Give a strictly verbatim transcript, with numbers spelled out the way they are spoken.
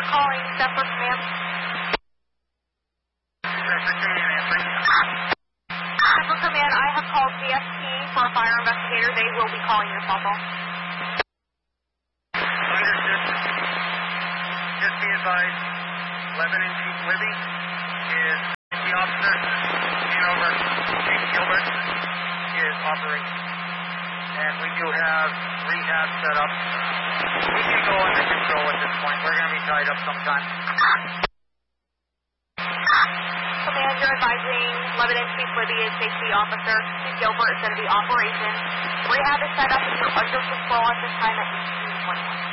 for calling Central Command. Central Command, I have called C S T for a fire investigator. They will be calling your cell phone. Understood. Just be advised, Lebanon Chief Libby is the officer. Hanover Chief Gilbert is operating. And we do have rehab set up. We can go under control at this point. We're going to be tied up sometime. Command, you're advising Lebanon Chief Libby is safety officer. Chief Gilbert is going to be operation. Rehab is set up and you're under control at this time at eighteen twenty-one.